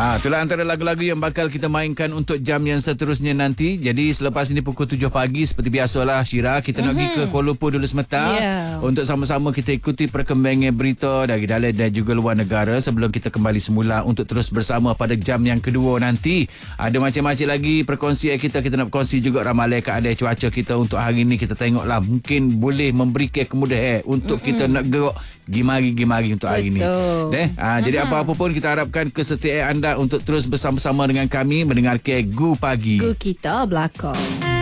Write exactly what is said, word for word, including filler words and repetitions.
Ah, itulah antara lagu-lagu yang bakal kita mainkan untuk jam yang seterusnya nanti. Jadi selepas ini pukul tujuh pagi seperti biasalah Syira, kita mm-hmm. nak pergi ke Kuala Lumpur dulu sebentar yeah. untuk sama-sama kita ikuti perkembangan berita dari dalam dan juga luar negara sebelum kita kembali semula untuk terus bersama pada jam yang kedua nanti. Ada macam-macam lagi perkongsian kita. Kita nak berkongsi juga ramalan keadaan cuaca kita untuk hari ini. Kita tengoklah mungkin boleh memberikan kemudahan untuk mm-hmm. kita nak gerak gimari-gimari untuk hari ini. Eh, ha, jadi mm-hmm. apa-apa pun kita harapkan kesetiaan anda untuk terus bersama-sama dengan kami mendengarkan Gu Pagi. Gu kita belakang.